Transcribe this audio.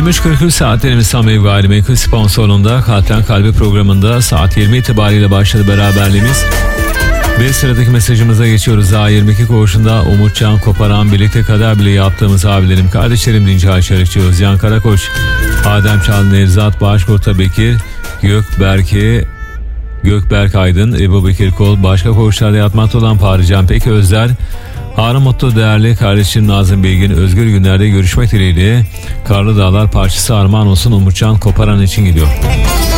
23.43 saatlerimiz Samim Gayrimenkul sponsorluğunda Kalpten Kalbe programında saat 20 itibariyle başladı beraberliğimiz. Ve sıradaki mesajımıza geçiyoruz. A22 koğuşunda Umutcan Koparan, birlikte kader bile yaptığımız abilerim, kardeşlerim deyince Ayşarıkçı, Özcan Karakoç, Adem Çal, Nevzat, Bağışkurt'a Bekir, Gökberk Aydın, Ebu Bekir Kol, başka koğuşlarda yatmakta olan Parican Pek Özler, Harun Mutlu, değerli kardeşim Nazım Bilgin, özgür günlerde görüşmek dileğiyle Karlı Dağlar parçası armağan olsun Umutcan Koparan için gidiyor.